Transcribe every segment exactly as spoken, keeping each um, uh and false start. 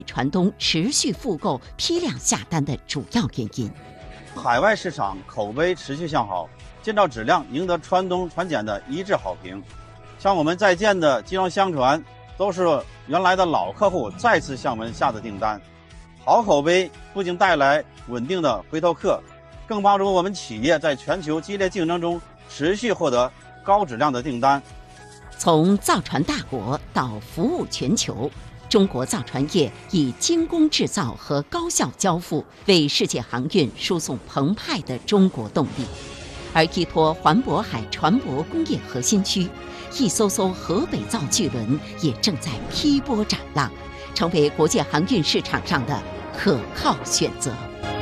船东持续复购、批量下单的主要原因。 海外市场口碑持续向好，建造质量赢得船东船检的一致好评。像我们在建的集装箱船，都是原来的老客户再次向我们下的订单。好口碑不仅带来稳定的回头客，更帮助我们企业在全球激烈竞争中持续获得高质量的订单。 从造船大国到服务全球，中国造船业以精工制造和高效交付为世界航运输送澎湃的中国动力。而依托环渤海船舶工业核心区，一艘艘河北造巨轮也正在劈波斩浪，成为国际航运市场上的可靠选择。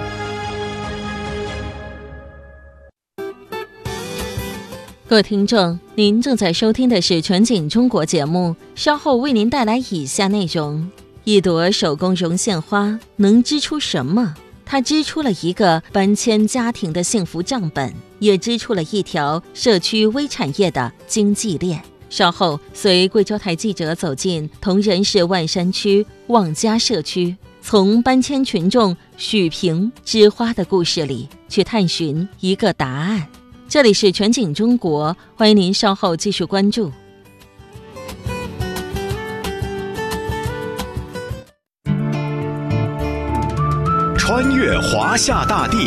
各位听众，您正在收听的是全景中国节目，稍后为您带来以下内容：一朵手工绒线花能织出什么？它织出了一个搬迁家庭的幸福账本，也织出了一条社区微产业的经济链。稍后随贵州台记者走进铜仁市万山区望家社区，从搬迁群众许平织花的故事里去探寻一个答案。这里是全景中国，欢迎您稍后继续关注。 穿越华夏大地，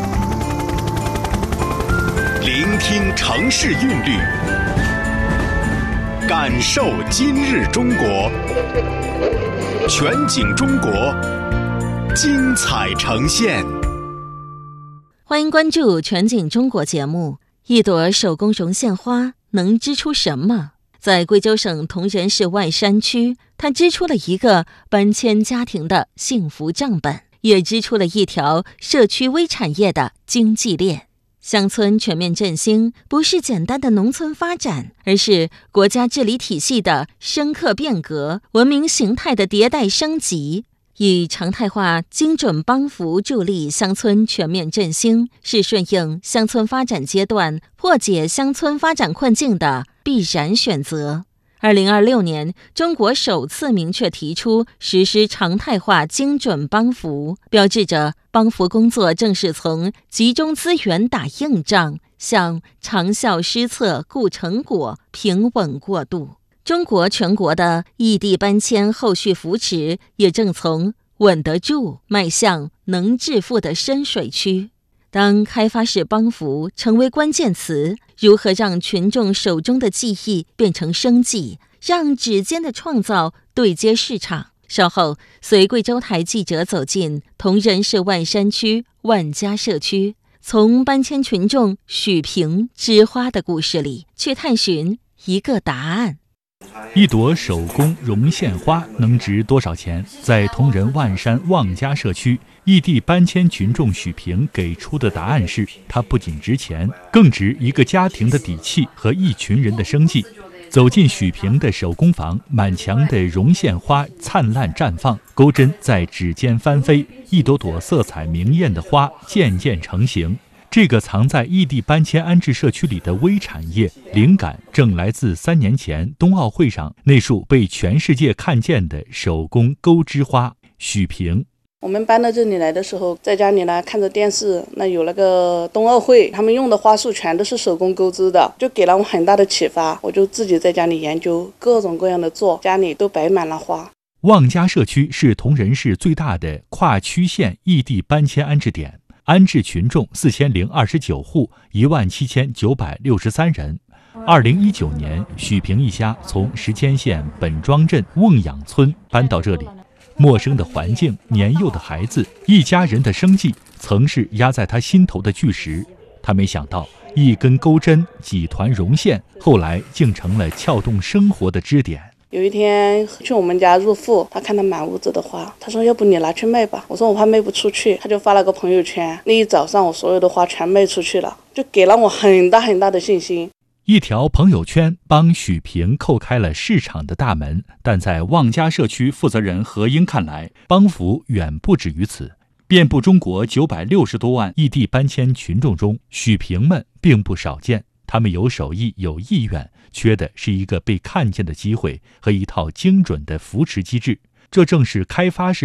聆听城市韵律，感受今日中国。全景中国，精彩呈现。 欢迎关注全景中国节目。一朵手工绒线花能织出什么？在贵州省铜仁市万山区，它织出了一个搬迁家庭的幸福账本，也织出了一条社区微产业的经济链。乡村全面振兴不是简单的农村发展，而是国家治理体系的深刻变革，文明形态的迭代升级。以常态化精准帮扶助力乡村全面振兴，是顺应乡村发展阶段、破解乡村发展困境的必然选择。二零二六年，中国首次明确提出实施常态化精准帮扶，标志着帮扶工作正式从集中资源打硬仗，向长效施策、固成果、平稳过渡。中国全国的异地搬迁后续扶持也正从稳得住迈向能致富的深水区。当开发式帮扶成为关键词，如何让群众手中的技艺变成生计，让指尖的创造对接市场？稍后随贵州台记者走进铜仁市万山区万家社区，从搬迁群众许平织花的故事里去探寻一个答案。 一朵手工绒线花能值多少钱？在铜仁万山望家社区，异地搬迁群众许平给出的答案是：它不仅值钱，更值一个家庭的底气和一群人的生计。走进许平的手工坊，满墙的绒线花灿烂绽放，钩针在指尖翻飞，一朵朵色彩明艳的花渐渐成型。这个藏在异地搬迁安置社区里的微产业，灵感正来自三年前冬奥会上那束被全世界看见的手工钩织花。许平， 我们搬到这里来的时候，在家里呢看着电视，那有那个冬奥会，他们用的花束全都是手工钩织的，就给了我很大的启发。我就自己在家里研究各种各样的做，家里都摆满了花。 望家社区是铜仁市最大的跨区县异地搬迁安置点，安置群众四千零二十九户，一万七千九百六十三人。二零一九年，许平一家从石阡县本庄镇瓮养村搬到这里。陌生的环境，年幼的孩子，一家人的生计，曾是压在他心头的巨石。他没想到，一根钩针，几团绒线，后来竟成了撬动生活的支点。 有一天去我们家入户，他看到满屋子的花，他说要不你拿去卖吧。我说我怕卖不出去，他就发了个朋友圈，那一早上我所有的花全卖出去了，就给了我很大很大的信心。 一条朋友圈帮许平叩开了市场的大门，但在望家社区负责人何英看来，帮扶远不止于此。遍布中国九百六十多万异地搬迁群众中，许平们并不少见。他们有手艺，有意愿，缺的是一个被看见的机会和一套精准的扶持机制。这正是开发式